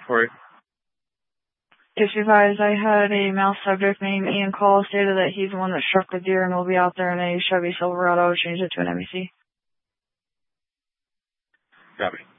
for you? Case advised, I had a male subject named Ian Call stated that he's the one that struck the deer and will be out there in a Chevy Silverado. Change it to an MEC. Copy.